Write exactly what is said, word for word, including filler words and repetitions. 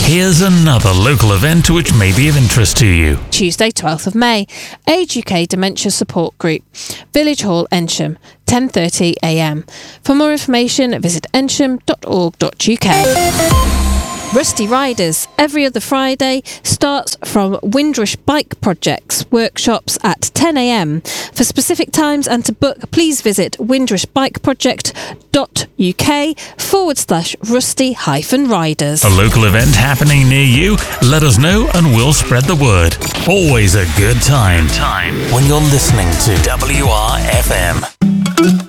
Here's another local event which may be of interest to you. Tuesday, twelfth of May, Age U K Dementia Support Group, Village Hall, Ensham, ten thirty a m. For more information, visit ensham dot org dot u k. Rusty Riders, every other Friday, starts from Windrush Bike Projects workshops at ten a m. For specific times and to book, please visit windrushbikeproject.uk forward slash rusty hyphen riders. A local event happening near you? Let us know and we'll spread the word. Always a good time. Time when you're listening to W R F M.